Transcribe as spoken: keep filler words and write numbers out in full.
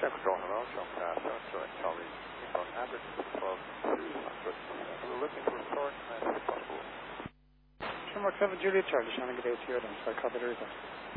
Control, hello, John Paso, Joint Charlie, from Abbott, twelve two hundred. We're looking for report as possible. Shamrock seven Juliet Charlie, Shannon, good day to you, I'm sorry, copy the result.